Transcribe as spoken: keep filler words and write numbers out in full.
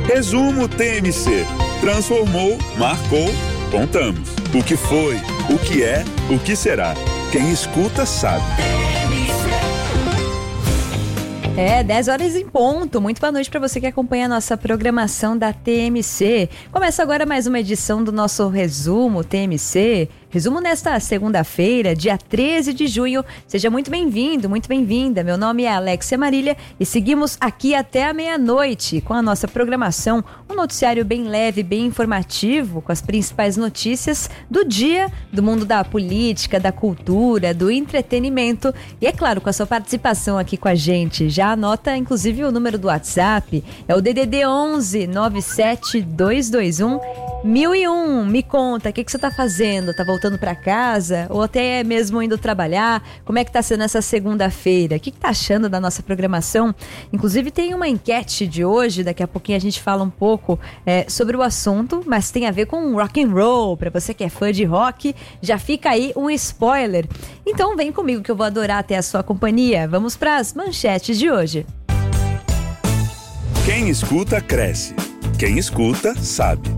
Resumo T M C. Transformou, marcou, contamos. O que foi, o que é, o que será. Quem escuta sabe. É, dez horas em ponto. Muito boa noite para você que acompanha a nossa programação da T M C. Começa agora mais uma edição do nosso Resumo T M C. Resumo nesta segunda-feira, dia treze de junho. Seja muito bem-vindo, muito bem-vinda. Meu nome é Alexia Marília e seguimos aqui até a meia-noite com a nossa programação. Um noticiário bem leve, bem informativo, com as principais notícias do dia, do mundo da política, da cultura, do entretenimento. E é claro, com a sua participação aqui com a gente. Já anota, inclusive, o número do WhatsApp. É o D D D onze nove sete dois dois um mil e um. Me conta, o que, que você está fazendo? Tá voltando para casa? Ou até mesmo indo trabalhar? Como é que tá sendo essa segunda-feira? O que, que tá achando da nossa programação? Inclusive tem uma enquete de hoje, daqui a pouquinho a gente fala um pouco é, sobre o assunto, mas tem a ver com rock and roll. Para você que é fã de rock, já fica aí um spoiler. Então vem comigo que eu vou adorar ter a sua companhia. Vamos para as manchetes de hoje. Quem escuta, cresce. Quem escuta, sabe.